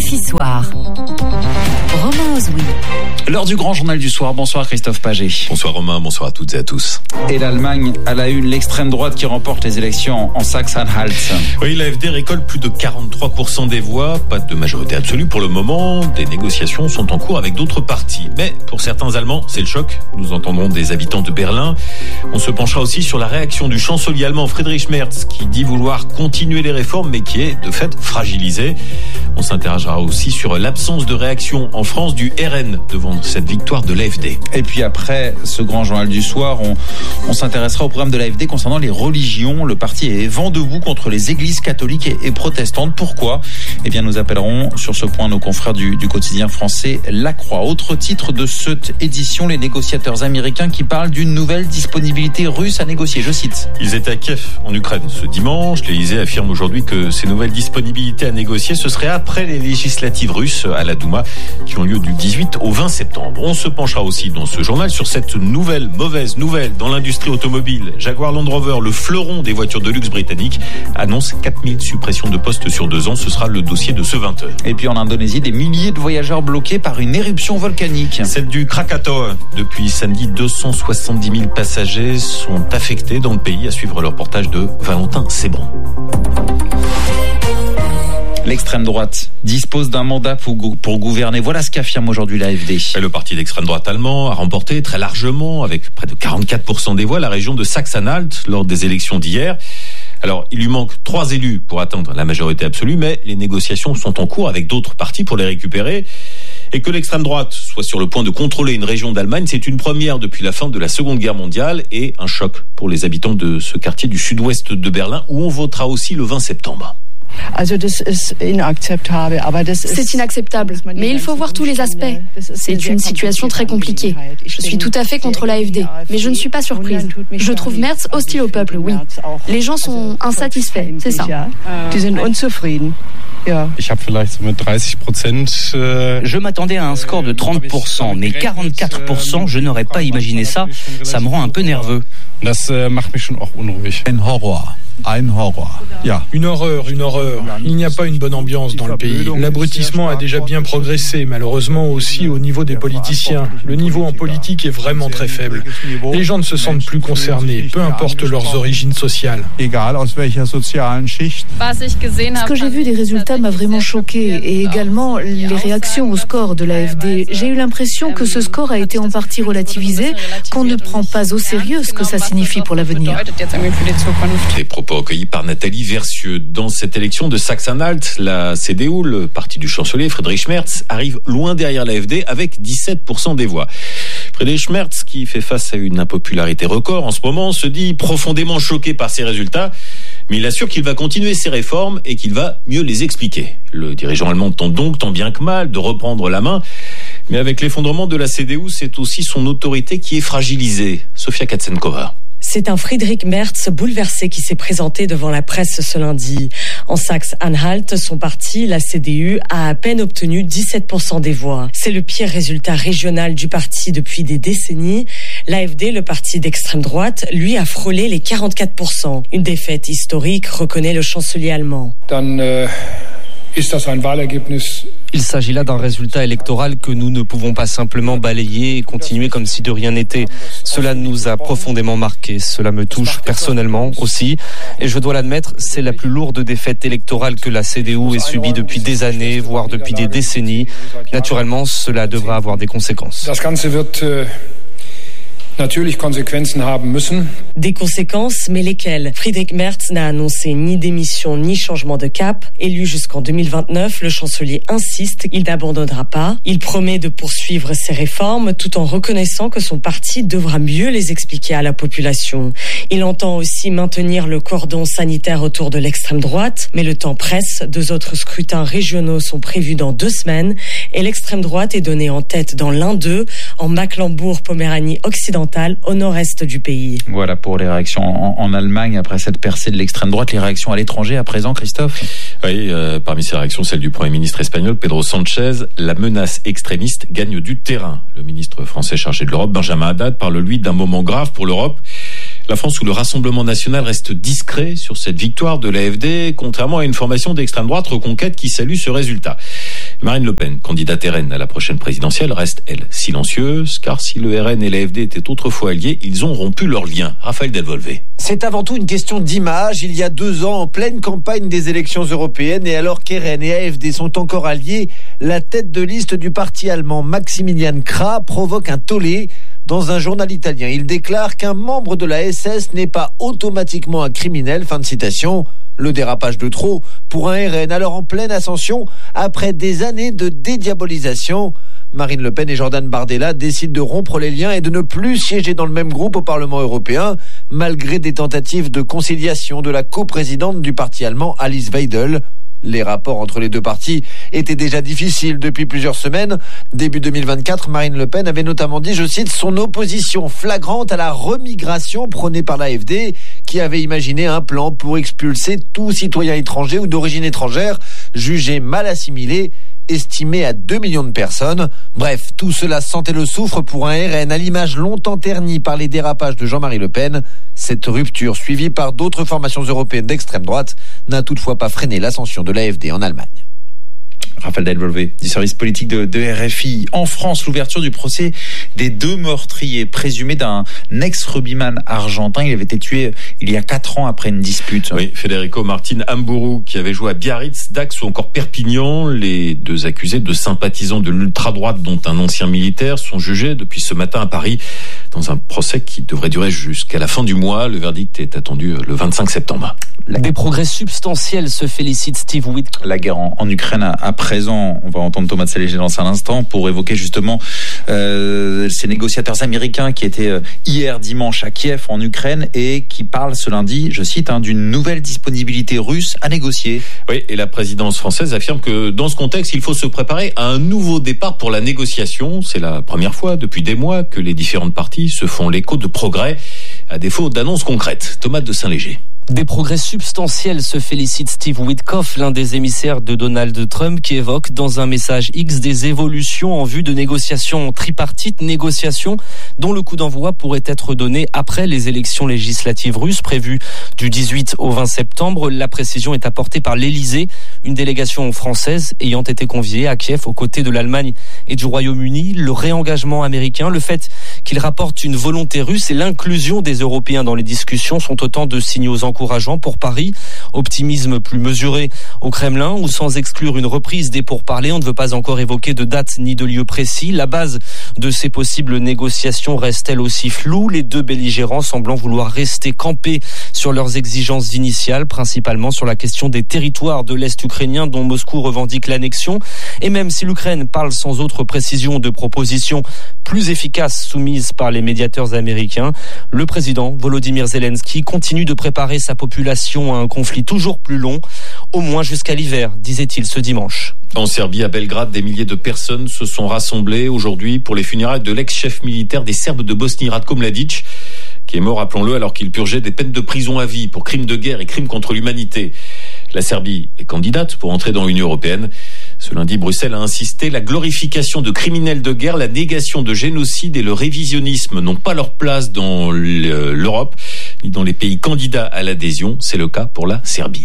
RFI Soir. Romain Ozoui. L'heure du grand journal du soir. Bonsoir Christophe Paget. Bonsoir Romain, bonsoir à toutes et à tous. Et l'Allemagne à la une, l'extrême droite qui remporte les élections en Saxe-Anhalt. Oui, l'AfD récolte plus de 43% des voix. Pas de majorité absolue pour le moment. Des négociations sont en cours avec d'autres partis. Mais pour certains Allemands, c'est le choc. Nous entendrons des habitants de Berlin. On se penchera aussi sur la réaction du chancelier allemand Friedrich Merz qui dit vouloir continuer les réformes mais qui est de fait fragilisé. On s'interrogera aussi sur l'absence de réaction en France du RN devant cette victoire de l'AfD. Et puis après ce grand journal du soir, on s'intéressera au programme de l'AfD concernant les religions. Le parti est vent debout contre les églises catholiques et protestantes. Pourquoi ? Eh bien, nous appellerons sur ce point nos confrères du quotidien français La Croix. Autre titre de cette édition, les négociateurs américains qui parlent d'une nouvelle disponibilité russe à négocier. Je cite. Ils étaient à Kiev, en Ukraine, ce dimanche. L'Élysée affirme aujourd'hui que ces nouvelles disponibilités à négocier, ce serait après les législatives russes à la Douma qui ont lieu du 18 au 20 septembre. On se penchera aussi dans ce journal sur cette mauvaise nouvelle dans l'industrie automobile. Jaguar Land Rover, le fleuron des voitures de luxe britanniques, annonce 4000 suppressions de postes sur 2 ans. Ce sera le dossier de ce 20h. Et puis en Indonésie, des milliers de voyageurs bloqués par une éruption volcanique. Celle du Krakatoa. Depuis samedi, 270 000 passagers sont affectés dans le pays. À suivre le reportage de Valentin Sebron. L'extrême droite dispose d'un mandat pour gouverner. Voilà ce qu'affirme aujourd'hui l'AfD. Et le parti d'extrême droite allemand a remporté très largement, avec près de 44% des voix, la région de Saxe-Anhalt lors des élections d'hier. Alors, il lui manque 3 élus pour atteindre la majorité absolue, mais les négociations sont en cours avec d'autres partis pour les récupérer. Et que l'extrême droite soit sur le point de contrôler une région d'Allemagne, c'est une première depuis la fin de la Seconde Guerre mondiale et un choc pour les habitants de ce quartier du sud-ouest de Berlin, où on votera aussi le 20 septembre. C'est inacceptable, mais il faut voir tous les aspects. C'est une situation très compliquée. Je suis tout à fait contre l'AfD, mais je ne suis pas surprise. Je trouve Merz hostile au peuple, oui. Les gens sont insatisfaits, c'est ça. Je m'attendais à un score de 30%, mais 44%, je n'aurais pas imaginé ça. Ça me rend un peu nerveux. Une horreur. Il n'y a pas une bonne ambiance dans le pays. L'abrutissement a déjà bien progressé, malheureusement aussi au niveau des politiciens. Le niveau en politique est vraiment très faible. Les gens ne se sentent plus concernés, peu importe leurs origines sociales. Ce que j'ai vu des résultats m'a vraiment choqué, et également les réactions au score de l'AfD. J'ai eu l'impression que ce score a été en partie relativisé, qu'on ne prend pas au sérieux ce que ça signifie pour l'avenir. Les propos recueillis par Nathalie Versieux. Dans cette élection de Saxe-Anhalt, la CDU, le parti du chancelier Friedrich Merz, arrive loin derrière l'AfD avec 17% des voix. Friedrich Merz, qui fait face à une impopularité record en ce moment, se dit profondément choqué par ces résultats, mais il assure qu'il va continuer ses réformes et qu'il va mieux les expliquer. Le dirigeant allemand tente donc, tant bien que mal, de reprendre la main, mais avec l'effondrement de la CDU, c'est aussi son autorité qui est fragilisée. Sofia Katsenkova. C'est un Friedrich Merz bouleversé qui s'est présenté devant la presse ce lundi. En Saxe-Anhalt, son parti, la CDU, a à peine obtenu 17% des voix. C'est le pire résultat régional du parti depuis des décennies. L'AfD, le parti d'extrême droite, lui a frôlé les 44%. Une défaite historique, reconnaît le chancelier allemand. Il s'agit là d'un résultat électoral que nous ne pouvons pas simplement balayer et continuer comme si de rien n'était. Cela nous a profondément marqués. Cela me touche personnellement aussi. Et je dois l'admettre, c'est la plus lourde défaite électorale que la CDU ait subie depuis des années, voire depuis des décennies. Naturellement, cela devra avoir des conséquences. Des conséquences, mais lesquelles ? Friedrich Merz n'a annoncé ni démission ni changement de cap. Élu jusqu'en 2029, le chancelier insiste, il n'abandonnera pas. Il promet de poursuivre ses réformes tout en reconnaissant que son parti devra mieux les expliquer à la population. Il entend aussi maintenir le cordon sanitaire autour de l'extrême droite, mais le temps presse. 2 autres scrutins régionaux sont prévus dans 2 semaines et l'extrême droite est donnée en tête dans l'un d'eux, en Mecklembourg-Poméranie occidentale, au nord-est du pays. Voilà pour les réactions en Allemagne après cette percée de l'extrême droite. Les réactions à l'étranger à présent, Christophe ? Oui, parmi ces réactions, celle du Premier ministre espagnol Pedro Sánchez. La menace extrémiste gagne du terrain. Le ministre français chargé de l'Europe, Benjamin Haddad, parle lui d'un moment grave pour l'Europe. La France où le Rassemblement national reste discret sur cette victoire de l'AfD, contrairement à une formation d'extrême droite Reconquête qui salue ce résultat. Marine Le Pen, candidate RN à la prochaine présidentielle, reste, elle, silencieuse, car si le RN et l'AFD étaient autrefois alliés, ils ont rompu leurs liens. Raphaël Delvolvé. C'est avant tout une question d'image. Il y a 2 ans, en pleine campagne des élections européennes, et alors qu'RN et AFD sont encore alliés, la tête de liste du parti allemand, Maximilian Krah, provoque un tollé. Dans un journal italien, il déclare qu'un membre de la SS n'est pas automatiquement un criminel. Fin de citation. Le dérapage de trop pour un RN alors en pleine ascension après des années de dédiabolisation. Marine Le Pen et Jordan Bardella décident de rompre les liens et de ne plus siéger dans le même groupe au Parlement européen, malgré des tentatives de conciliation de la coprésidente du parti allemand, Alice Weidel. Les rapports entre les deux partis étaient déjà difficiles depuis plusieurs semaines. Début 2024, Marine Le Pen avait notamment dit, je cite, son opposition flagrante à la remigration prônée par l'AFD, qui avait imaginé un plan pour expulser tout citoyen étranger ou d'origine étrangère jugé mal assimilé, estimé à 2 millions de personnes. Bref, tout cela sentait le soufre pour un RN à l'image longtemps ternie par les dérapages de Jean-Marie Le Pen. Cette rupture, suivie par d'autres formations européennes d'extrême droite, n'a toutefois pas freiné l'ascension de l'AFD en Allemagne. Raphaël Delvolvé, du service politique de RFI. En France, l'ouverture du procès des 2 meurtriers présumés d'un ex-rugbyman argentin. Il avait été tué il y a 4 ans après une dispute. Oui, Federico Martin Ambourou, qui avait joué à Biarritz, Dax ou encore Perpignan. Les 2 accusés de sympathisants de l'ultra-droite, dont un ancien militaire, sont jugés depuis ce matin à Paris dans un procès qui devrait durer jusqu'à la fin du mois. Le verdict est attendu le 25 septembre. Des progrès substantiels, se félicite Steve Witkoff. La guerre en Ukraine à présent, on va entendre Thomas de Séléger dans un instant pour évoquer justement ces négociateurs américains qui étaient hier dimanche à Kiev en Ukraine et qui parlent ce lundi, je cite, d'une nouvelle disponibilité russe à négocier. Oui, et la présidence française affirme que dans ce contexte, il faut se préparer à un nouveau départ pour la négociation. C'est la première fois depuis des mois que les différentes parties se font l'écho de progrès à défaut d'annonces concrètes. Thomas de Saint-Léger. Des progrès substantiels, se félicite Steve Witkoff, l'un des émissaires de Donald Trump, qui évoque dans un message X des évolutions en vue de négociations tripartites, négociations dont le coup d'envoi pourrait être donné après les élections législatives russes prévues du 18 au 20 septembre. La précision est apportée par l'Elysée, une délégation française ayant été conviée à Kiev aux côtés de l'Allemagne et du Royaume-Uni. Le réengagement américain, le fait qu'il rapporte une volonté russe et l'inclusion des Européens dans les discussions sont autant de signaux encourageant pour Paris. Optimisme plus mesuré au Kremlin, où sans exclure une reprise des pourparlers, on ne veut pas encore évoquer de date ni de lieu précis. La base de ces possibles négociations reste elle aussi floue, les 2 belligérants semblant vouloir rester campés sur leurs exigences initiales, principalement sur la question des territoires de l'Est ukrainien dont Moscou revendique l'annexion. Et même si l'Ukraine parle sans autre précision de propositions plus efficaces soumises par les médiateurs américains, le président Volodymyr Zelensky continue de préparer sa population à un conflit toujours plus long, au moins jusqu'à l'hiver, disait-il ce dimanche. En Serbie, à Belgrade, des milliers de personnes se sont rassemblées aujourd'hui pour les funérailles de l'ex-chef militaire des Serbes de Bosnie, Ratko Mladic, qui est mort, rappelons-le, alors qu'il purgeait des peines de prison à vie pour crimes de guerre et crimes contre l'humanité. La Serbie est candidate pour entrer dans l'Union européenne. Ce lundi, Bruxelles a insisté, la glorification de criminels de guerre, la négation de génocide et le révisionnisme n'ont pas leur place dans l'Europe, ni dans les pays candidats à l'adhésion. C'est le cas pour la Serbie.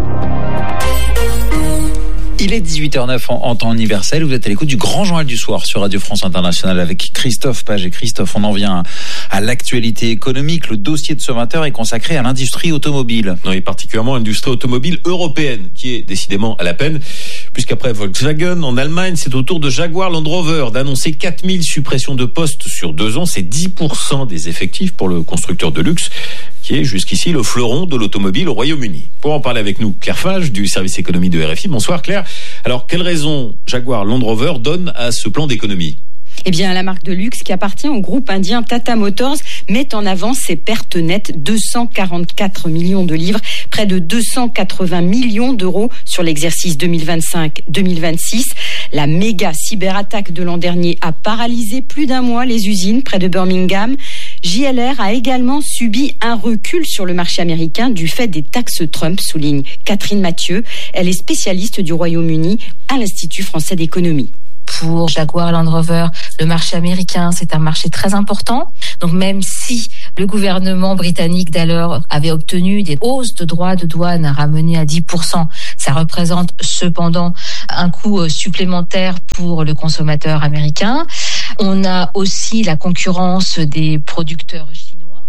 Il est 18h09 en temps universel. Vous êtes à l'écoute du Grand Journal du Soir sur Radio France Internationale avec Christophe Page. Et Christophe, on en vient à l'actualité économique. Le dossier de ce 20h est consacré à l'industrie automobile. Oui, particulièrement l'industrie automobile européenne, qui est décidément à la peine, puisqu'après Volkswagen, en Allemagne, c'est au tour de Jaguar Land Rover d'annoncer 4000 suppressions de postes sur 2 ans. C'est 10% des effectifs pour le constructeur de luxe, qui est jusqu'ici le fleuron de l'automobile au Royaume-Uni. Pour en parler avec nous, Claire Fage, du service économie de RFI. Bonsoir Claire. Alors, quelle raison Jaguar Land Rover donne à ce plan d'économie ? Eh bien, la marque de luxe qui appartient au groupe indien Tata Motors met en avant ses pertes nettes, 244 millions de livres, près de 280 millions d'euros sur l'exercice 2025-2026. La méga cyberattaque de l'an dernier a paralysé plus d'1 mois les usines près de Birmingham. JLR a également subi un recul sur le marché américain du fait des taxes Trump, souligne Catherine Mathieu. Elle est spécialiste du Royaume-Uni à l'Institut français d'économie. Pour Jaguar Land Rover, le marché américain, c'est un marché très important. Donc même si Le gouvernement britannique d'alors avait obtenu des hausses de droits de douane ramenées à 10%. Ça représente cependant un coût supplémentaire pour le consommateur américain. On a aussi la concurrence des producteurs chinois.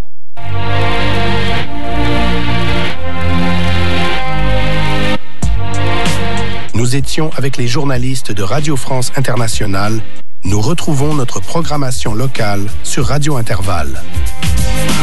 Nous étions avec les journalistes de Radio France Internationale. Nous retrouvons notre programmation locale sur Radio Intervalle.